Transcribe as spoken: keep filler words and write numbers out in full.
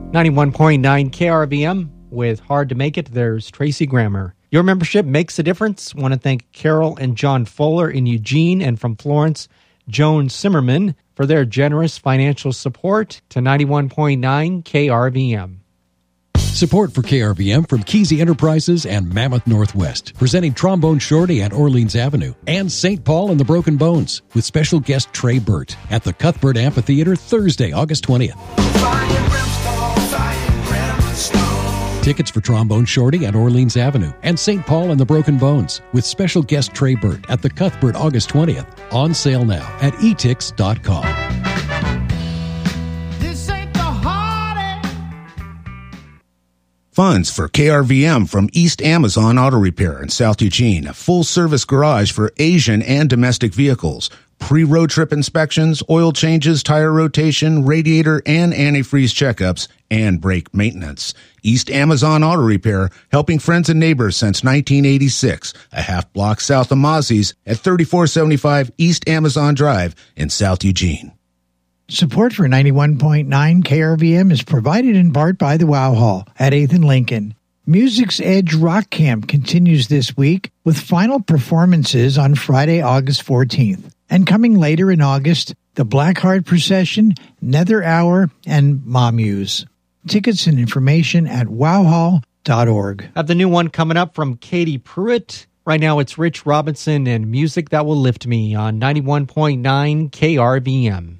ninety-one point nine K R V M with Hard to Make It. There's Tracy Grammer. Your membership makes a difference. Want to thank Carol and John Fuller in Eugene, and from Florence, Joan Zimmerman, for their generous financial support to ninety-one point nine K R V M. Support for K R V M from Kesey Enterprises and Mammoth Northwest, presenting Trombone Shorty at Orleans Avenue and Saint Paul and the Broken Bones with special guest Trey Burt at the Cuthbert Amphitheater Thursday, August twentieth. Tickets for Trombone Shorty at Orleans Avenue and Saint Paul and the Broken Bones with special guest Trey Burt at the Cuthbert August twentieth. On sale now at e tix dot com. Funds for K R V M from East Amazon Auto Repair in South Eugene, a full-service garage for Asian and domestic vehicles, pre-road trip inspections, oil changes, tire rotation, radiator and antifreeze checkups, and brake maintenance. East Amazon Auto Repair, helping friends and neighbors since nineteen eighty-six, a half block south of Mozzie's at thirty-four seventy-five East Amazon Drive in South Eugene. Support for ninety-one point nine K R V M is provided in part by the Wow Hall at eighth and Lincoln. Music's Edge Rock Camp continues this week with final performances on Friday, August fourteenth. And coming later in August, the Blackheart Procession, Nether Hour, and Mamuse. Tickets and information at wow hall dot org. Have the new one coming up from Katie Pruitt. Right now it's Rich Robinson and Music That Will Lift Me on ninety-one point nine K R V M.